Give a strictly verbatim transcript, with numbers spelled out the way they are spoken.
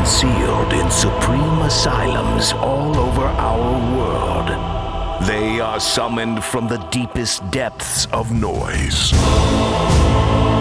concealed in supreme asylums all over our world. They are summoned from the deepest depths of noise.